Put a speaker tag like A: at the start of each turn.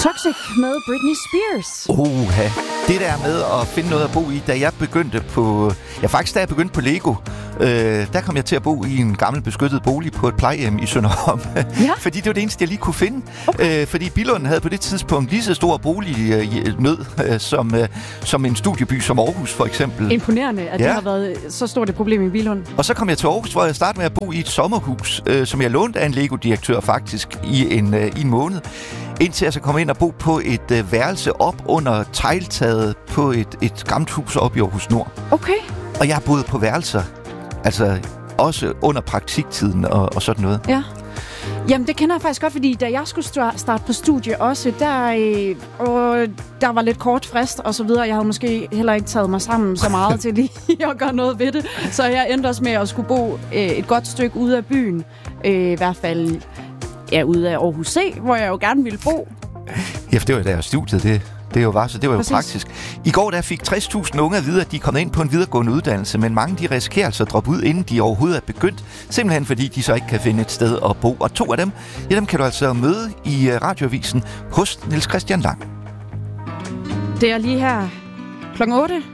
A: Toxic med Britney Spears.
B: Det der med at finde noget at bo i, da jeg begyndte på... Ja, faktisk da jeg begyndte på Lego, der kom jeg til at bo i en gammel beskyttet bolig på et plejehjem i Sønderholm. Ja. Fordi det var det eneste, jeg lige kunne finde. Okay. Fordi Billund havde på det tidspunkt lige så stor bolignød som en studieby som Aarhus, for eksempel.
A: Imponerende, at det har været så stort et problem i Billund.
B: Og så kom jeg til Aarhus, hvor jeg startede med at bo i et sommerhus, som jeg lånte af en Lego-direktør faktisk i en måned. Indtil jeg så kom ind og bo på et værelse op under tegltaget på et gammelt hus op i Aarhus Nord.
A: Okay.
B: Og jeg har boet på værelser, altså også under praktiktiden og sådan noget.
A: Ja. Jamen, det kender jeg faktisk godt, fordi da jeg skulle starte på studie også, der var lidt kort frist og så videre. Jeg havde måske heller ikke taget mig sammen så meget til lige at gøre noget ved det. Så jeg endte også med at skulle bo et godt stykke ude af byen. I hvert fald ude af Aarhus C, hvor jeg jo gerne ville bo.
B: Ja, for det var der studiet, det var jo praktisk. I går der fik 60.000 unge at vide, at de er kommet ind på en videregående uddannelse, men mange de risikerer altså at droppe ud, inden de overhovedet er begyndt, simpelthen fordi de så ikke kan finde et sted at bo. Og 2 af dem, dem kan du altså møde i Radioavisen hos Niels Christian Lang.
A: Det er lige her klokken 8.